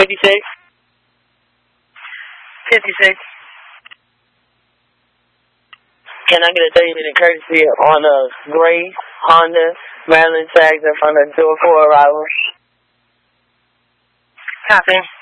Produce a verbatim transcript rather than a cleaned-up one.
fifty-six. fifty-six. Can I get a thirty minute courtesy on a gray Honda Maryland tags in front of door four arrival? Copy.